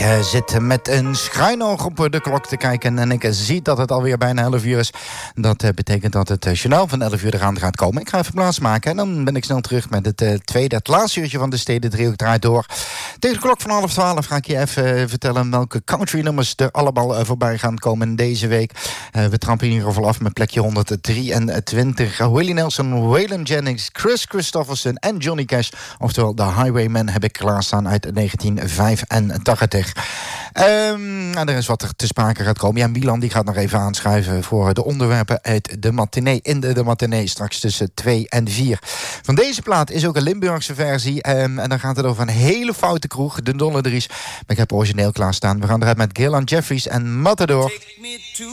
zit met een schuin oog op de klok te kijken en ik zie dat het alweer bijna 11 uur is. Dat betekent dat het journaal van 11 uur eraan gaat komen. Ik ga even plaatsmaken en dan ben ik snel terug met het laatste uurtje van de Stedendriehoek draait door. Tegen de klok van 11:30 ga ik je even vertellen welke country nummers er allemaal voorbij gaan komen deze week. We trappen in ieder geval af met plekje 123. Willie Nelson, Waylon Jennings, Chris Christofferson en Johnny Cash. Oftewel The Highwaymen heb ik klaarstaan uit 1985. En er is wat er te sprake gaat komen. Ja, Milan die gaat nog even aanschuiven voor de onderwerpen uit de matinee. In de matinee straks tussen 2 en 4. Van deze plaat is ook een Limburgse versie. En dan gaat het over een hele foute kroeg, de Dolledries. Maar ik heb origineel klaarstaan. We gaan eruit met Gillan Jeffries en Matador.